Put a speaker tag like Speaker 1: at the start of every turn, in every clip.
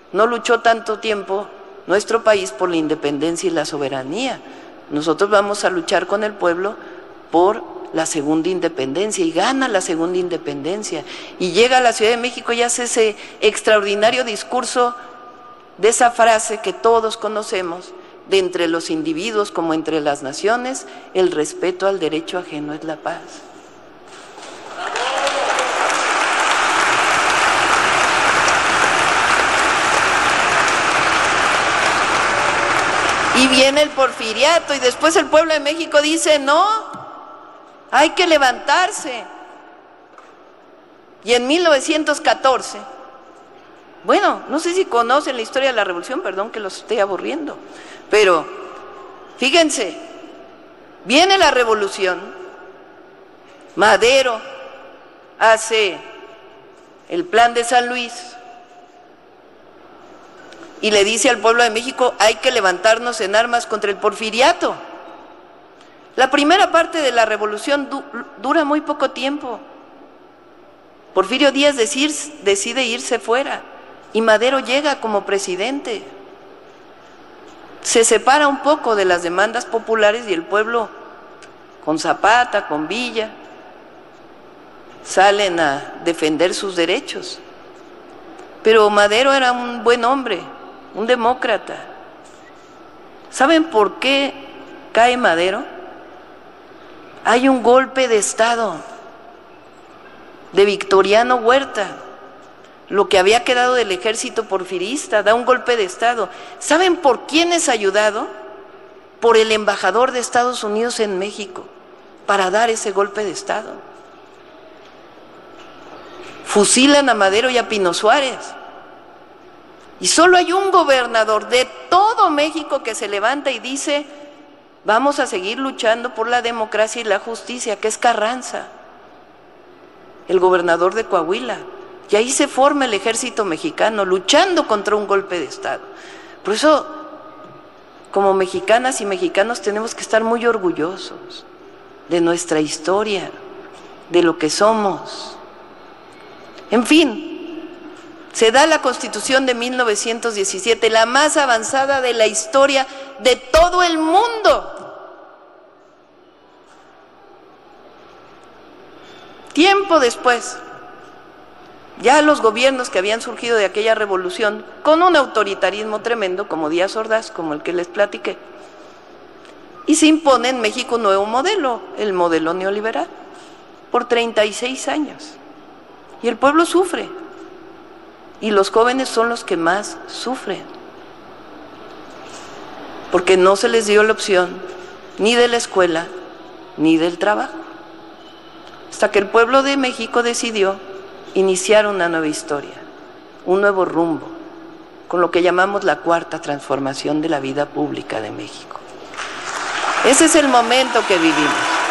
Speaker 1: no luchó tanto tiempo nuestro país por la independencia y la soberanía. Nosotros vamos a luchar con el pueblo por la segunda independencia, y gana la segunda independencia, y llega a la Ciudad de México y hace ese extraordinario discurso de esa frase que todos conocemos, de entre los individuos como entre las naciones, el respeto al derecho ajeno es la paz. Y viene el porfiriato, y después el pueblo de México dice, no, hay que levantarse. Y en 1914, bueno, no sé si conocen la historia de la revolución, perdón que los esté aburriendo, pero fíjense, viene la revolución, Madero hace el plan de San Luis y le dice al pueblo de México, hay que levantarnos en armas contra el porfiriato. La primera parte de la revolución dura muy poco tiempo. Porfirio Díaz decide irse fuera y Madero llega como presidente. Se separa un poco de las demandas populares y el pueblo, con Zapata, con Villa, salen a defender sus derechos. Pero Madero era un buen hombre, un demócrata. ¿Saben por qué cae Madero? Hay un golpe de Estado de Victoriano Huerta, lo que había quedado del ejército porfirista, da un golpe de Estado. ¿Saben por quién es ayudado? Por el embajador de Estados Unidos en México, para dar ese golpe de Estado. Fusilan a Madero y a Pino Suárez. Y solo hay un gobernador de todo México que se levanta y dice, vamos a seguir luchando por la democracia y la justicia, que es Carranza, el gobernador de Coahuila. Y ahí se forma el ejército mexicano, luchando contra un golpe de Estado. Por eso, como mexicanas y mexicanos, tenemos que estar muy orgullosos de nuestra historia, de lo que somos. En fin, se da la Constitución de 1917, la más avanzada de la historia de todo el mundo. Tiempo después, ya los gobiernos que habían surgido de aquella revolución, con un autoritarismo tremendo, como Díaz Ordaz, como el que les platiqué, y se impone en México un nuevo modelo, el modelo neoliberal, por 36 años. Y el pueblo sufre, y los jóvenes son los que más sufren, porque no se les dio la opción ni de la escuela, ni del trabajo, hasta que el pueblo de México decidió iniciar una nueva historia, un nuevo rumbo, con lo que llamamos la cuarta transformación de la vida pública de México. Ese es el momento que vivimos.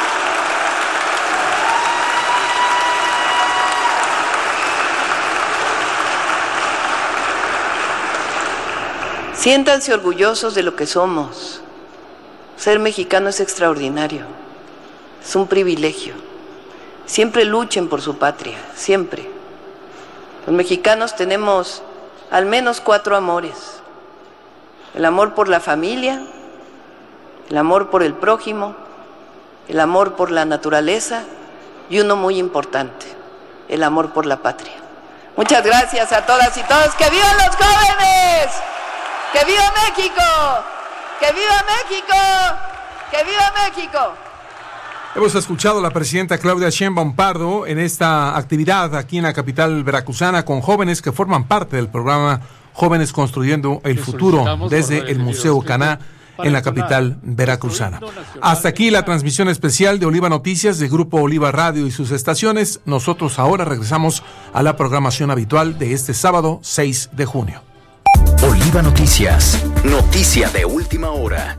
Speaker 1: Siéntanse orgullosos de lo que somos. Ser mexicano es extraordinario, es un privilegio. Siempre luchen por su patria, siempre. Los mexicanos tenemos al menos 4 amores: el amor por la familia, el amor por el prójimo, el amor por la naturaleza y uno muy importante, el amor por la patria. Muchas gracias a todas y todos. ¡Que vivan los jóvenes! ¡Que viva México! ¡Que viva México! ¡Que viva México!
Speaker 2: Hemos escuchado a la presidenta Claudia Sheinbaum Pardo en esta actividad aquí en la capital veracruzana con jóvenes que forman parte del programa Jóvenes Construyendo el Futuro desde el Museo Caná en la capital veracruzana. Hasta aquí la transmisión especial de Oliva Noticias de Grupo Oliva Radio y sus estaciones. Nosotros ahora regresamos a la programación habitual de este sábado 6 de junio.
Speaker 3: Oliva Noticias, noticia de última hora.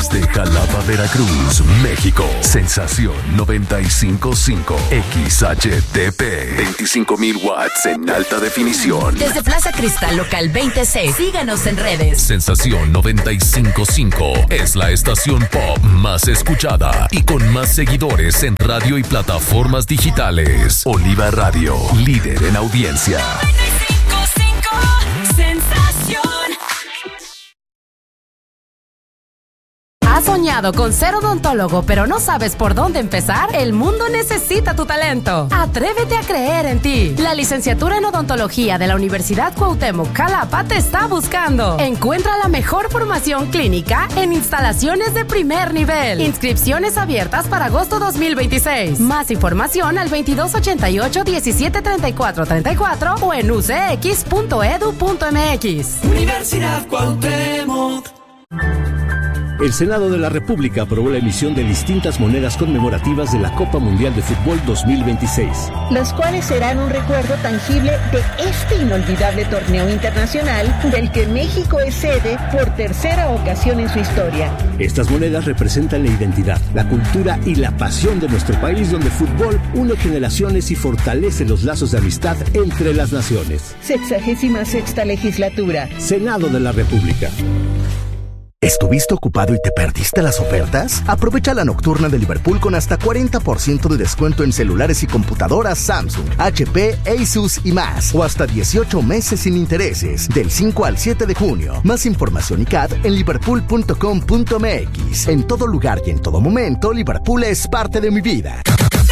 Speaker 3: Desde Jalapa, Veracruz, México. Sensación 95.5 XHTP. 25,000 watts en alta definición.
Speaker 4: Desde Plaza Cristal Local 20C. Síganos en redes.
Speaker 3: Sensación 95.5 es la estación pop más escuchada y con más seguidores en radio y plataformas digitales. Oliva Radio, líder en audiencia.
Speaker 4: 95.5 Sensación. ¿Has soñado con ser odontólogo pero no sabes por dónde empezar? El mundo necesita tu talento. Atrévete a creer en ti. La licenciatura en odontología de la Universidad Cuauhtémoc Jalapa te está buscando. Encuentra la mejor formación clínica en instalaciones de primer nivel. Inscripciones abiertas para agosto 2026. Más información al 2288-173434 o en ucx.edu.mx.
Speaker 5: Universidad Cuauhtémoc.
Speaker 6: El Senado de la República aprobó la emisión de distintas monedas conmemorativas de la Copa Mundial de Fútbol 2026.
Speaker 7: Las cuales serán un recuerdo tangible de este inolvidable torneo internacional del que México es sede por tercera ocasión en su historia.
Speaker 6: Estas monedas representan la identidad, la cultura y la pasión de nuestro país, donde el fútbol une generaciones y fortalece los lazos de amistad entre las naciones.
Speaker 7: 66ª legislatura.
Speaker 6: Senado de la República.
Speaker 8: ¿Estuviste ocupado y te perdiste las ofertas? Aprovecha la nocturna de Liverpool con hasta 40% de descuento en celulares y computadoras Samsung, HP, Asus y más. O hasta 18 meses sin intereses, del 5 al 7 de junio. Más información y CAD en liverpool.com.mx. En todo lugar y en todo momento, Liverpool es parte de mi vida.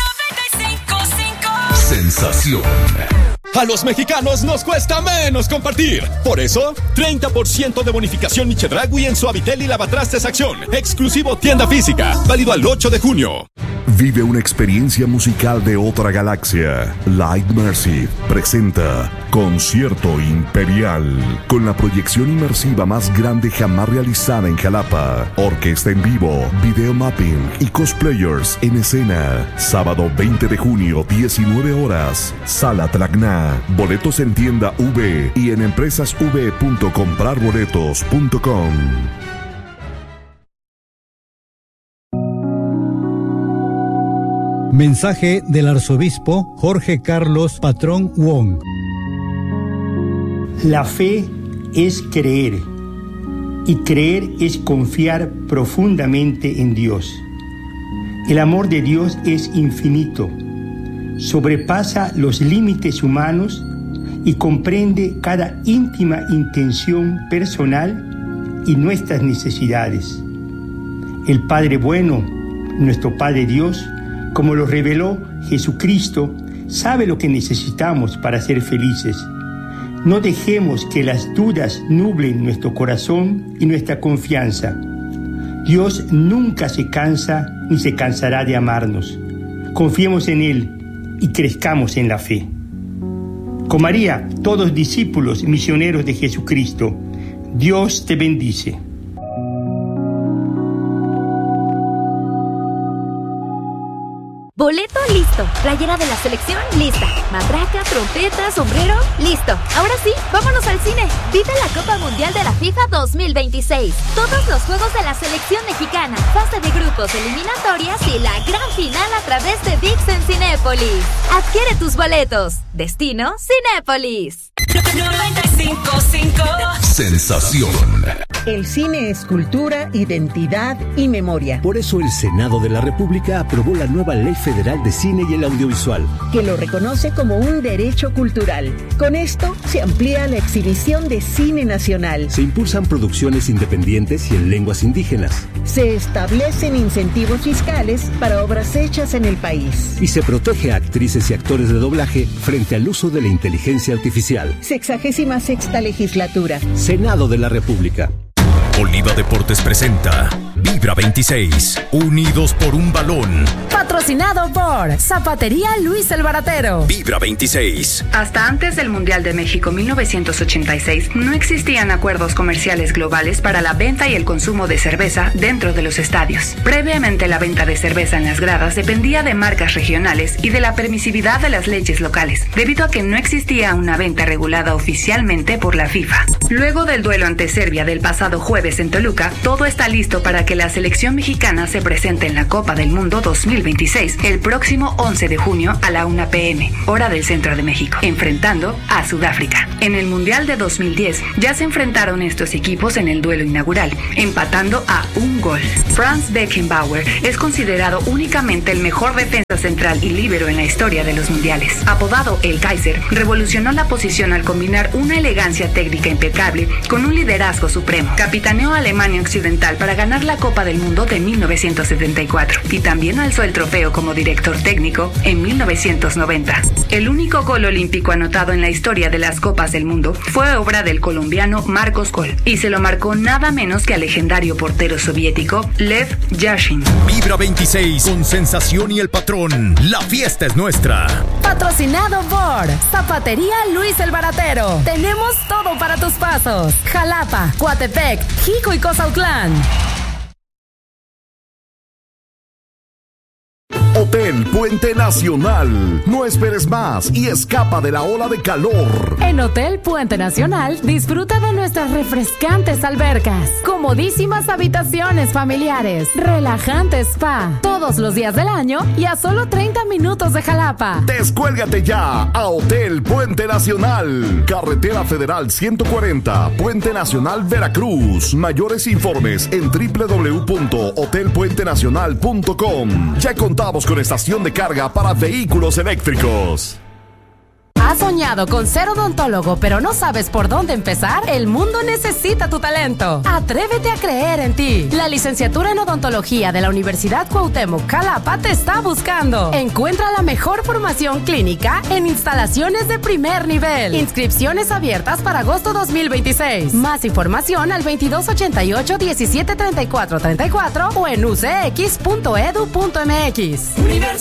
Speaker 4: 95.5
Speaker 3: Sensación.
Speaker 9: A los mexicanos nos cuesta menos compartir. Por eso, 30% de bonificación Chedraui en Suavitel y Lavatrastes Acción. Exclusivo tienda física. Válido al 8 de junio.
Speaker 10: Vive una experiencia musical de otra galaxia. Light Mercy presenta Concierto Imperial, con la proyección inmersiva más grande jamás realizada en Jalapa. Orquesta en vivo, video mapping y cosplayers en escena. Sábado 20 de junio, 19 horas. Sala Tacna. Boletos en tienda V y en empresasv.comprarboletos.com.
Speaker 11: Mensaje del arzobispo Jorge Carlos Patrón Wong.
Speaker 12: La fe es creer, y creer es confiar profundamente en Dios. El amor de Dios es infinito, sobrepasa los límites humanos y comprende cada íntima intención personal y nuestras necesidades. El Padre bueno, nuestro Padre Dios, como lo reveló Jesucristo, sabe lo que necesitamos para ser felices. No dejemos que las dudas nublen nuestro corazón y nuestra confianza. Dios nunca se cansa ni se cansará de amarnos. Confiemos en Él y crezcamos en la fe. Con María, todos discípulos misioneros de Jesucristo, Dios te bendice.
Speaker 13: Boleto listo, playera de la selección lista, matraca, trompeta, sombrero, listo. Ahora sí, vámonos al cine. Vive la Copa Mundial de la FIFA 2026. Todos los juegos de la selección mexicana, fase de grupos, eliminatorias y la gran final a través de ViX en Cinépolis. Adquiere tus boletos. Destino Cinépolis.
Speaker 4: 95.5
Speaker 3: Sensación.
Speaker 7: El cine es cultura, identidad y memoria.
Speaker 6: Por eso el Senado de la República aprobó la nueva Ley Federal de Cine y el Audiovisual,
Speaker 7: que lo reconoce como un derecho cultural. Con esto se amplía la exhibición de cine nacional.
Speaker 6: Se impulsan producciones independientes y en lenguas indígenas.
Speaker 7: Se establecen incentivos fiscales para obras hechas en el país.
Speaker 6: Y se protege a actrices y actores de doblaje frente al uso de la inteligencia artificial.
Speaker 7: 66ª legislatura.
Speaker 6: Senado de la República.
Speaker 3: Oliva Deportes presenta Vibra 26, unidos por un balón.
Speaker 4: Patrocinador Patrocinado por Zapatería Luis el Baratero.
Speaker 3: Vibra 26.
Speaker 14: Hasta antes del Mundial de México 1986, no existían acuerdos comerciales globales para la venta y el consumo de cerveza dentro de los estadios. Previamente, la venta de cerveza en las gradas dependía de marcas regionales y de la permisividad de las leyes locales, debido a que no existía una venta regulada oficialmente por la FIFA. Luego del duelo ante Serbia del pasado jueves en Toluca, todo está listo para que la selección mexicana se presente en la Copa del Mundo 2026 el próximo 11 de junio a la 1 p.m., hora del centro de México, enfrentando a Sudáfrica. En el Mundial de 2010 ya se enfrentaron estos equipos en el duelo inaugural, empatando a 1 gol. Franz Beckenbauer es considerado únicamente el mejor defensa central y líbero en la historia de los mundiales. Apodado El Kaiser, revolucionó la posición al combinar una elegancia técnica impecable con un liderazgo supremo. Capitaneó a Alemania Occidental para ganar la Copa del Mundo de 1974 y también alzó el trofeo como director técnico en 1990. El único gol olímpico anotado en la historia de las Copas del Mundo fue obra del colombiano Marcos Kohl y se lo marcó nada menos que al legendario portero soviético Lev Yashin.
Speaker 3: Vibra 26 con Sensación y el Patrón. La fiesta es nuestra.
Speaker 4: Patrocinado por Zapatería Luis el Baratero. Tenemos todo para tus pasos. Jalapa, Coatepec, Jico y Cozautlán.
Speaker 10: Hotel Puente Nacional. No esperes más y escapa de la ola de calor.
Speaker 4: En Hotel Puente Nacional disfruta de nuestras refrescantes albercas, comodísimas habitaciones familiares, relajante spa, todos los días del año y a solo 30 minutos de Jalapa.
Speaker 10: Descuélgate ya a Hotel Puente Nacional. Carretera Federal 140, Puente Nacional, Veracruz. Mayores informes en www.hotelpuentenacional.com. Ya contamos con estación de carga para vehículos eléctricos.
Speaker 4: ¿Has soñado con ser odontólogo pero no sabes por dónde empezar? El mundo necesita tu talento. Atrévete a creer en ti. La licenciatura en odontología de la Universidad Cuauhtémoc Jalapa te está buscando. Encuentra la mejor formación clínica en instalaciones de primer nivel. Inscripciones abiertas para agosto 2026. Más información al 2288-173434 o en ucx.edu.mx.